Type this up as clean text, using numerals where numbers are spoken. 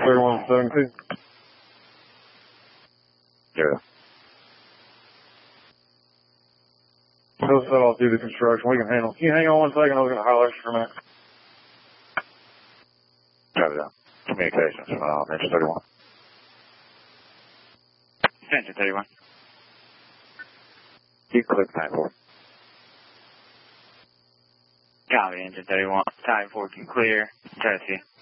3117. Yeah. He'll set off through the construction. We can handle. Can you hang on 1 second? I was going to holler for a minute. Copy that. Communications, Engine 31. Engine 31. You click 94. Copy, Engine 31. Type 4 can clear. Try to see.